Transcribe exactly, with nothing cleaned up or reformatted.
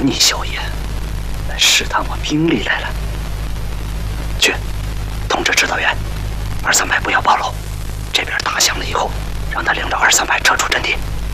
逆萧炎，来试探我兵力来了。去，通知指导员，二三排不要暴露。这边打响了以后，让他领着二三排撤出阵地。